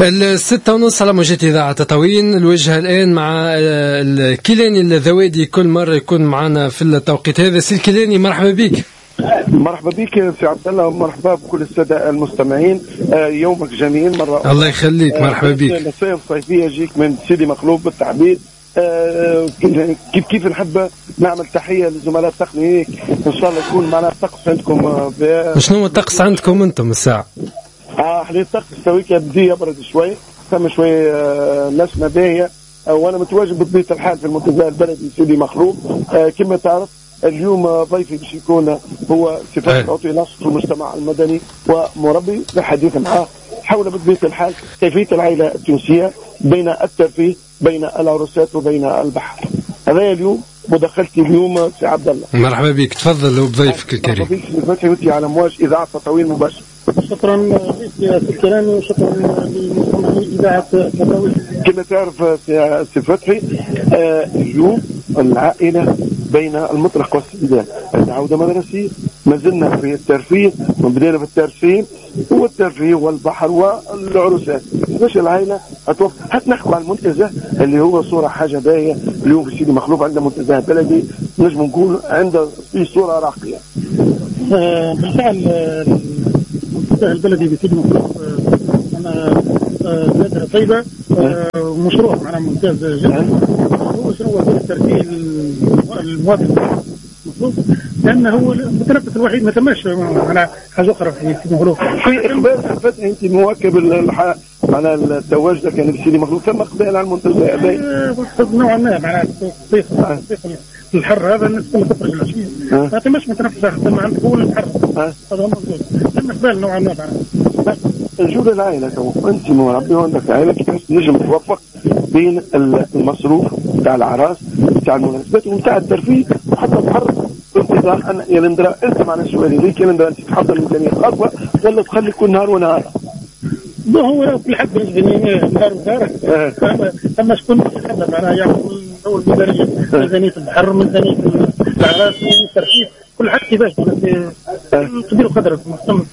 6:30 على موجات إذاعة تطاوين. الوجهة الآن مع الكيلاني الذوادي، كل مرة يكون معنا في التوقيت هذا. سي الكيلاني، مرحبا بك. مرحبا بك سي عبد الله، ومرحبا بكل السادة المستمعين. يومك جميل مرة. الله يخليك، مرحبا بك. الصيف الصيفية جيك من سيدي مخلوف بالتحديد. كيف نحب نعمل تحية للزملاء التقنيين، إن شاء الله يكون معنا الطقس عندكم. شنو هو الطقس عندكم أنتم الساعة؟ حاليا الطقس تويك بدي يبرد شوي، ثم شوي نسمة باهية، وأنا متواجد بطبيعة الحال في المنتزه البلدي سيدي مخلوف. كما تعرف اليوم ضيفي باش يكون هو صفات عضو نشط في المجتمع المدني ومربي، للحديث معه حول بطبيعة الحال كيفية العائلة التونسية بين الترفيه، بين العروسات وبين البحر. هذا اليوم مداخلتي اليوم سي عبد الله. مرحبا بك، تفضل وبضيفك الكريم. مرحبا بك سي على امواج اذاعه تطاوين مباشر. شكرا يا سي الكريم، وشكرا لمستمعي اذاعه تطاوين. كما تعرف سي فتحي، اليوم العائله بين المطرق والسندان، العوده مدرسيه، ما زلنا في الترفيه، بدينا في الترفيه والترفيه والبحر والعروسات. باش العائله حتى نحكوا على المنتزه اللي هو صوره حاجه باهيه. اليوم في سيدي مخلوف عندنا منتزه بلدي، نجم نقول عنده في صوره راقيه. بالفعل المنتزه البلدي في سيدي مخلوف انا بلادها طيبه، مشروع معنا ممتاز جدا. هو شنو هو الترفيه المواطن مخلوف، لانه هو المتنفس الوحيد، ما تماش على حاجه اخرى في سيدي مخلوف. في اقبال فتحي انت مواكب على التواجد كان في سيدي مخلوف، ثم اقبال على المنتزه نوعا ما معناها الصيف الحر هذا الناس كلها تخرج العشيه، ما تماش متنفس اكثر ما عندك هو الحر. هذا موجود، ثم اقبال نوعا ما معناها. جود العائله تو انت مربي وعندك عائله، كيفاش نجم توفق بين المصروف تاع العراس تاع المناسبات وتاع الترفيه وحتى الحر بانتظار ان يلندرا. انت معنا سؤالي ليك، يلندرا انت تحضر ميزانيه خاصه ولا تخلي كل نهار ونهار؟ هو في الحد نهار ونهار، اما شكون يتحدث معناها يعمل اول ميزانيه البحر، ميزانيه العراس، الترفيه، كل حد كيفاش تدير قدر المهتم.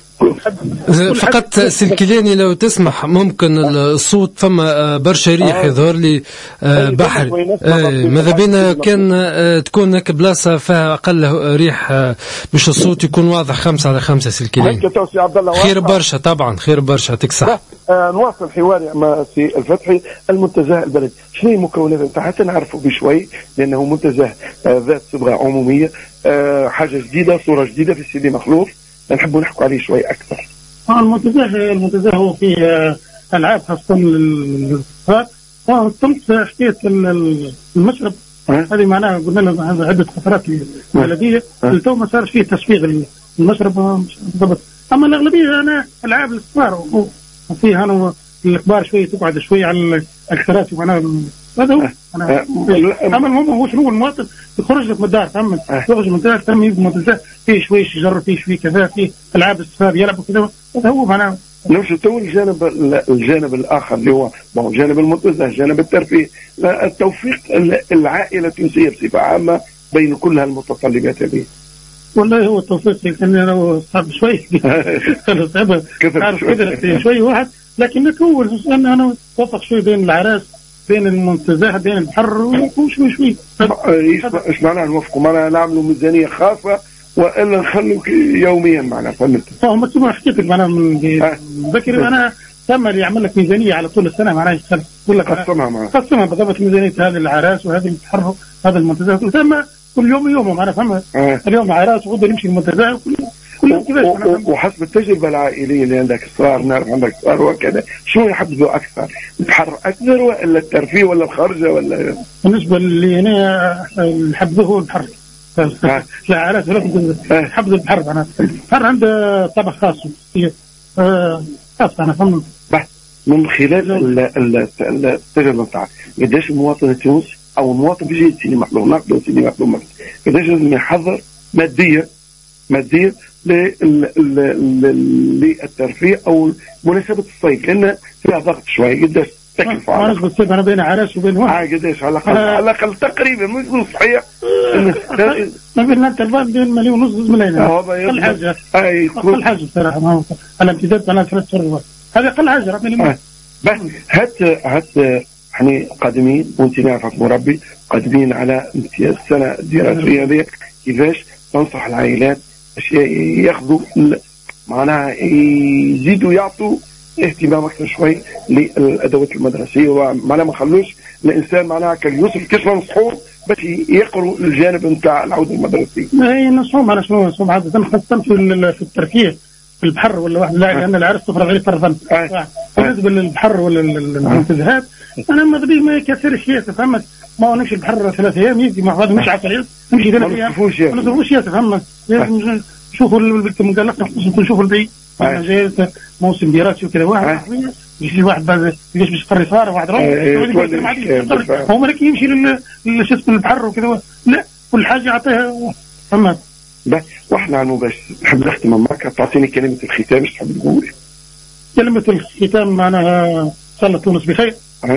فقط سي الكيلاني لو تسمح، ممكن الصوت فما برشا ريح يظهر لي بحر. ماذا بينا كان تكون هيك بلاصه فيها اقل ريح باش الصوت يكون واضح 5/5. سي الكيلاني خير برشا، طبعا خير برشا، يعطيك الصحة. نواصل حواري مع سي الفتحي. المنتزه البلدي شنو هي المكونات نتاعها حتى نعرفوا بشوي، لانه منتزه ذات صبغه عموميه، حاجه جديده، صوره جديده في سيدي مخلوف، نحبوا نحكوا عليه شوي اكثر. المنتزه هو فيه العاب خاصه للصغار، وتمت حكايه المشرب هذه معناها قلنا لهم عده فترات البلديه، تو ما صار فيه تسويق المشرب بالضبط. اما الاغلبيه انا العاب الصغار، وفيه انا الكبار شويه تقعد شويه على الكراسي معناها. هذا هو اما المهم هو شنو المواطن يخرج لك من الدار، يخرج من الدار تم يبدا فيه شويه شجر، فيه شويه كذا، فيه العاب الشباب يلعبوا كذا. هذا هو معناه. نمشي تو الجانب الاخر اللي هو جانب المنتزه، جانب الترفيه، التوفيق العائله التونسيه بصفه عامه بين كل هالمتطلبات هذه. والله هو التوفيق كان له صعب شوي صعب كثر شوي واحد، لكن هو انا توفق شوي بين العراس، بين المنتزه، بين البحر، وشوي شوي. ايش معناها نوفقوا؟ معناها نعملوا ميزانيه خاصه والا نخلوا يوميا معنا؟ فهمت؟ هم كما حكيت لك معناها من بكري، انا ثم اللي يعمل لك ميزانيه على طول السنه معناها يقول لك قسمها بالضبط، ميزانيه هذه العراس وهذه البحر هذا المنتزه، ثم كل يوم معناها فهمت؟ اليوم عراس وغدا يمشي المنتزه، كل يوم كيفاش. وحسب التجربه العائليه اللي عندك صغار، نعرف عندك صغار وكذا، شو يحبذوا اكثر؟ البحر اكثر ولا الترفيه ولا الخارجه ولا؟ بالنسبه لي انا نحبذه هو البحر. لا عراس ولا حبذ البحر معناها. البحر عنده طبع خاص خاص انا فهمت. من خلال التجربه بتاعك، قداش المواطن التونسي او المواطن بيجي سيدي مخلوف، ناخذ سيدي مخلوف، قداش لازم يحضر ماديا للترفيه او مناسبه الصيف، لان فيها ضغط شوي. قداش تكلفه على الصيف انا بين عراس وبين واحد؟ قداش على الاقل تقريبا مش صحيح؟ ما بين التلفاز بين 1.5 مليون. اقل حاجه اقل حاجه صراحه، على امتداد 3 شهور هذا اقل حاجه. هات احنا قادمين، وانت نعرفك مربي قادمين على امتياز السنه الدراسيه هذه، كيفاش تنصح العائلات باش ياخذوا معناها يزيدوا يعطوا اهتمام اكثر شوي للادوات المدرسيه، ومعناها ما خلوش الانسان معناها كاليوسف كيف ننصحوه باش يقروا الجانب نتاع العوده المدرسيه. اي نصحوهم على شنو نصحوهم عاده خاصه في الترفيه في البحر ولا واحد، لان العرس تفرض عليه فرضا. بالنسبه للبحر ولا المنتزهات انا ماذا بيه ما يكثرش ياسر، فهمت؟ ما هو نمشي البحر 3 ايام يجي مع بعض، مش 10 ايام نمشي 3 ايام ما نصرفوش ياسر، فهمت؟ لازم نشوفوا قال لك خصوصا نشوفوا البعيد، انا جاي موسم دراسي وكذا، واحد يجي واحد باش يقري صار واحد هو مالك يمشي شو اسمه البحر وكذا، لا كل حاجه يعطيها، فهمت؟ واحنا على المباشر نحب نختم معك، تعطيني كلمه الختام ايش تحب تقول؟ كلمه الختام معناها ان شاء الله تونس بخير،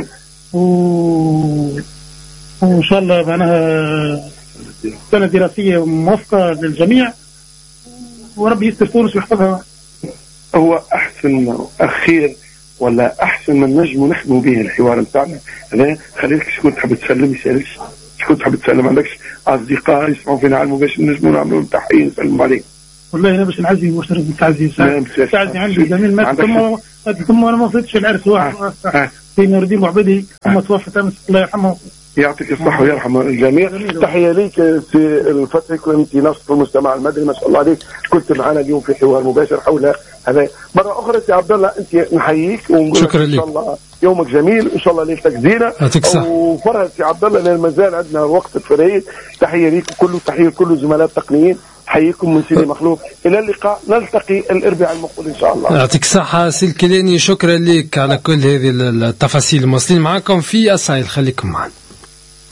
وان شاء الله معناها سنه دراسيه موفقه للجميع، وربي يستر تونس ويحفظها. هو احسن اخير ولا احسن من نجم نخدموا به الحوار نتاعنا هذا. خليك شكون تحب تسلم يسالش، شكون تحب تسلم، عندكش اصدقاء يسمعوا فينا على المباشر نجموا نعملوا تحيه نسلم عليهم؟ والله انا باش نعزي واشرف بالتعزيه، تعزي عندي جميل ما ثم انا ما وصلتش العرس واحد في نور الدين وعبيدي ثم توفت امس الله يرحمه. يعطيك الصحة ويرحم الجميع. تحية ليك في الفترة كنت نشط في المجتمع المدني ما شاء الله عليك، كنت معنا اليوم في حوار مباشر حول هذا. مرة أخرى سي عبد الله أنت نحييك ونقول شكرا إن شاء الله يومك جميل، إن شاء الله ليلتك زينة وفرح سي عبد الله لأن مازال عندنا وقت الفريد. تحية ليك وكله تحية لكل الزملاء التقنيين، حييكم من سيدي مخلوق. إلى اللقاء، نلتقي الأربعاء المقبل إن شاء الله. يعطيك الصحة سي الكيلاني، شكرا لك على كل هذه التفاصيل. مواصلين معكم في السايل، خليكم معنا.